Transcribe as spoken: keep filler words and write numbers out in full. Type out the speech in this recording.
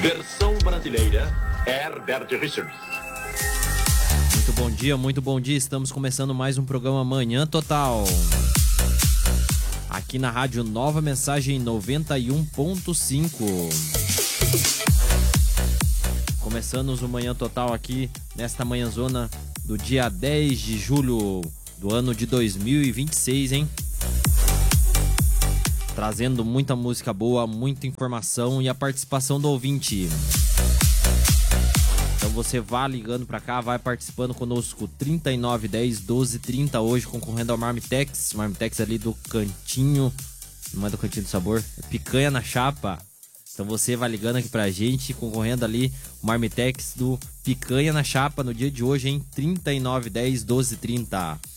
Versão brasileira, Herbert Richards. Muito bom dia, muito bom dia. Estamos começando mais um programa Manhã Total. Aqui na Rádio Nova Mensagem noventa e um ponto cinco. Começando o Manhã Total aqui nesta manhãzona do dia dez de julho do ano de dois mil e vinte e seis, hein? Trazendo muita música boa, muita informação e a participação do ouvinte. Então você vá ligando pra cá, vai participando conosco, trinta e nove, dez, doze, trinta, hoje concorrendo ao Marmitex, Marmitex ali do Cantinho, não é do Cantinho do Sabor, é picanha na chapa. Então você vai ligando aqui pra gente, concorrendo ali o Marmitex do Picanha na Chapa no dia de hoje, hein? trinta e nove, dez, doze, trinta.